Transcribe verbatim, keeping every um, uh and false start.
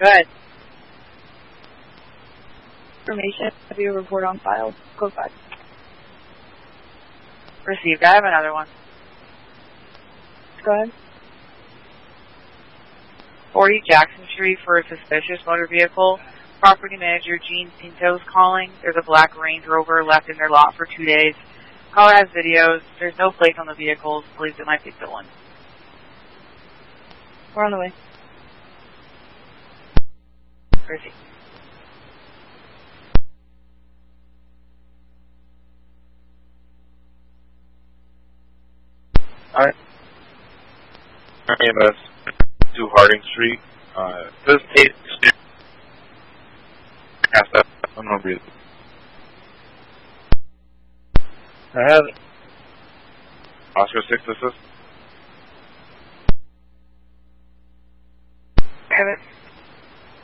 Go ahead. Information. Have you a report on file? Code five. Received. I have another one. Go ahead. forty Jackson Street for a suspicious motor vehicle. Property manager Gene Pinto's calling. There's a black Range Rover left in their lot for two days. Caller has videos. There's no plates on the vehicles. Believes it might be stolen. We're on the way. Received. Alright. A M S two Harding Street. Uh, this eight past that unknown reason. I have it. Oscar six assist. Have it.